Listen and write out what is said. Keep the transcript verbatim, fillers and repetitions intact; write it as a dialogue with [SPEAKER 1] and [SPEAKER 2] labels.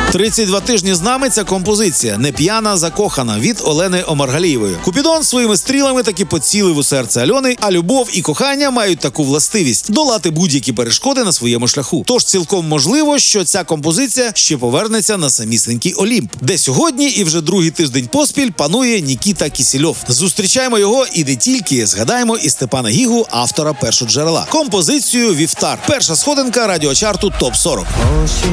[SPEAKER 1] тридцять два тижні з нами ця композиція «Не п'яна, закохана» від Олени Омаргалієвої. Купідон своїми стрілами таки поцілив у серце Альони, а любов і кохання мають таку властивість – долати будь-які перешкоди на своєму шляху. Тож цілком можливо, що ця композиція ще повернеться на самісінький Олімп, де сьогодні і вже другий тиждень поспіль панує Нікіта Кісільов. Зустрічаємо його і не тільки, згадаємо і Степана Гігу, автора «Першоджерела». Композицію «Вівтар». Перша сходинка радіочарту топ сорок.